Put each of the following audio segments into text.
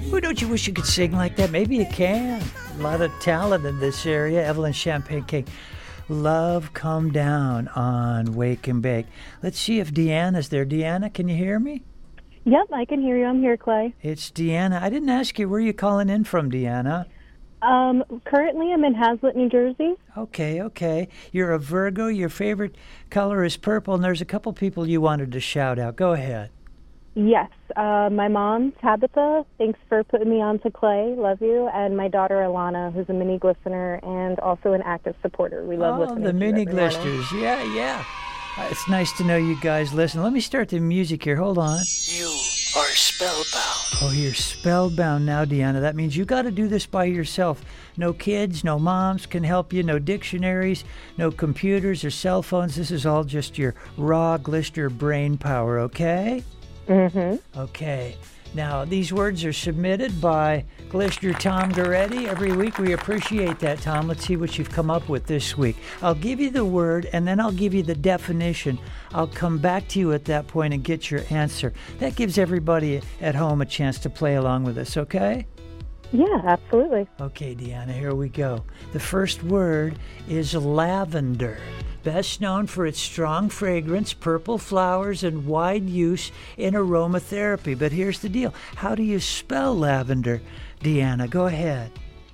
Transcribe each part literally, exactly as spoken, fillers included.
Oh, don't you wish you could sing like that? Maybe you can. A lot of talent in this area. Evelyn Champagne King. Love Come Down on Wake and Bake. Let's see if Deanna's there. Deanna, can you hear me? Yep, I can hear you. I'm here, Clay. It's Deanna. I didn't ask you where you calling in from, Deanna. Um, currently, I'm in Hazlet, New Jersey. Okay, okay. You're a Virgo. Your favorite color is purple, and there's a couple people you wanted to shout out. Go ahead. Yes, uh, my mom, Tabitha, thanks for putting me on to Clay, love you, and my daughter, Alana, who's a mini listener and also an active supporter. We love oh, listening the to mini you every morning. glisters. Yeah, yeah. Uh, It's nice to know you guys listen. Let me start the music here. Hold on. You are spellbound. Oh, you're spellbound now, Deanna. That means you got to do this by yourself. No kids, no moms can help you, no dictionaries, no computers or cell phones. This is all just your raw glister brain power, okay? Mm-hmm. Okay. Now, these words are submitted by Glister Tom Goretti. Every week we appreciate that, Tom. Let's see what you've come up with this week. I'll give you the word, and then I'll give you the definition. I'll come back to you at that point and get your answer. That gives everybody at home a chance to play along with us, okay? Yeah, absolutely. Okay, Deanna, here we go. The first word is lavender. Best known for its strong fragrance, purple flowers, and wide use in aromatherapy. But here's the deal. How do you spell lavender, Deanna? Go ahead.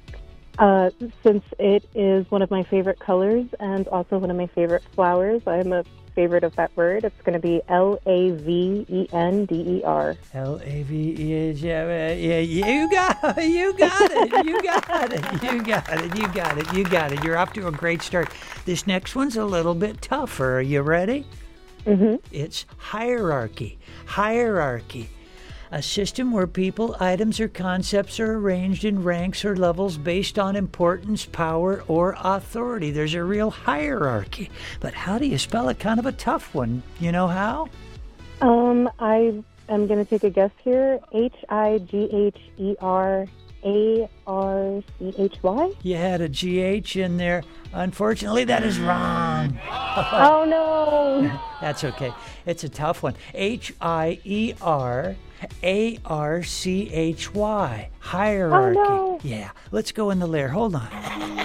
Uh, since it is one of my favorite colors and also one of my favorite flowers, I'm a favorite of that word. It's going to be L A V E N D E R. L A V E N, yeah, yeah, you got it, you got it, you got it, you got it, you got it, you got it. You're off to a great start. This next one's a little bit tougher. Are you ready? Mm-hmm. It's hierarchy. Hierarchy. A system where people, items, or concepts are arranged in ranks or levels based on importance, power, or authority. There's a real hierarchy. But how do you spell it? Kind of a tough one. You know how? Um, I am going to take a guess here. H I G H E R A R C H Y? You had a G H in there. Unfortunately, that is wrong. Oh, no. That's okay. It's a tough one. H I E R A R C H Y. Hierarchy. Oh, no. Yeah. Let's go in the lair. Hold on.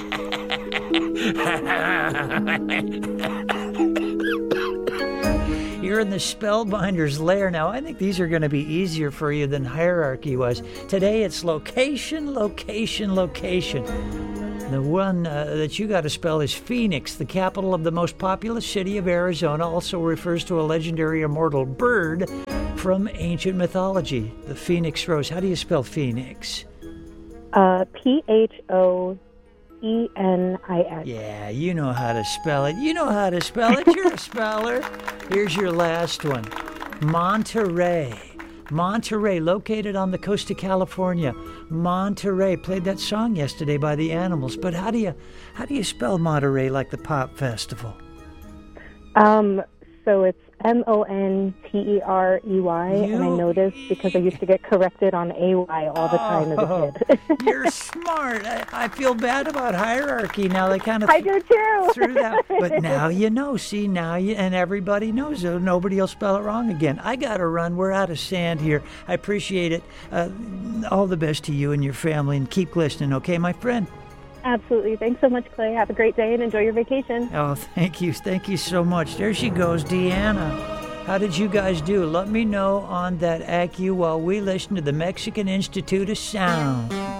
You're in the Spellbinder's lair now. I think these are going to be easier for you than hierarchy was. Today it's location, location, location. The one uh, that you got to spell is Phoenix, the capital of the most populous city of Arizona. Also refers to a legendary immortal bird from ancient mythology, the Phoenix Rose. How do you spell Phoenix? Uh, P H O E N I X. Yeah, you know how to spell it. You know how to spell it. You're a speller. Here's your last one. Monterey. Monterey, located on the coast of California. Monterey. Played that song yesterday by the Animals. But how do you how do you spell Monterey like the pop festival? Um, so it's M O N T E R E Y, You- and I know this because I used to get corrected on A Y all the time as Oh, a kid. You're smart. I, I feel bad about hierarchy now. They kind of I do too. through that. But now you know. See, now you, and everybody knows. So nobody will spell it wrong again. I got to run. We're out of sand here. I appreciate it. Uh, all the best to you and your family, and keep listening, okay, my friend? Absolutely. Thanks so much, Clay. Have a great day and enjoy your vacation. Oh, thank you. Thank you so much. There she goes, Deanna. How did you guys do? Let me know on that A C U while we listen to the Mexican Institute of Sound.